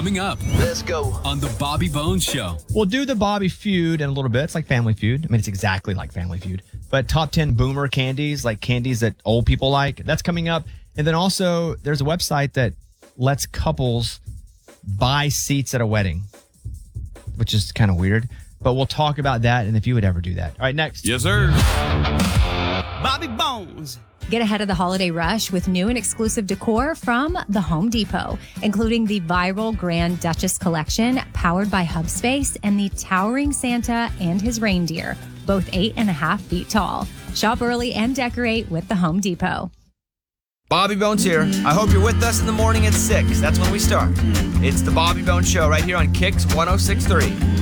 Coming up. Let's go. On the Bobby Bones Show. We'll do the Bobby Feud in a little bit. It's like Family Feud. I mean, it's exactly like Family Feud. But top 10 boomer candies, like candies that old people like, that's coming up. And then also, there's a website that lets couples buy seats at a wedding, which is kind of weird. But we'll talk about that and if you would ever do that. All right, next. Yes, sir. Bobby Bones. Get ahead of the holiday rush with new and exclusive decor from the Home Depot, including the viral Grand Duchess collection powered by Hubspace and the towering Santa and his reindeer, both 8.5 feet tall. Shop early and decorate with the Home Depot. Bobby Bones here. I hope you're with us in the morning at 6. That's when we start. It's the Bobby Bones Show right here on Kicks 106.3.